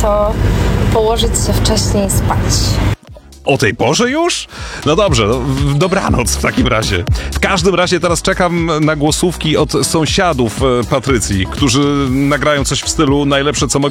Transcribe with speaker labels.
Speaker 1: to położyć się wcześniej spać.
Speaker 2: O tej porze już? No dobrze, dobranoc w takim razie. W każdym razie teraz czekam na głosówki od sąsiadów Patrycji, którzy nagrają coś w stylu najlepsze, co mogę